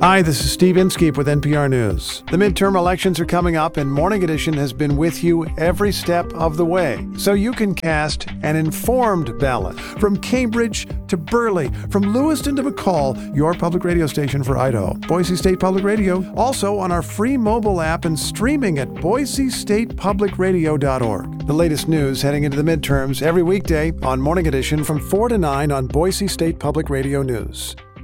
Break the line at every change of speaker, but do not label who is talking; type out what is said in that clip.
Hi, this is Steve Inskeep with NPR News. The midterm elections are coming up, and Morning Edition has been with you every step of the way, so you can cast an informed ballot. From Cambridge to Burley, from Lewiston to McCall, your public radio station for Idaho. Boise State Public Radio, also on our free mobile app and streaming at boisestatepublicradio.org. The latest news heading into the midterms every weekday on Morning Edition from 4 to 9 on Boise State Public Radio News.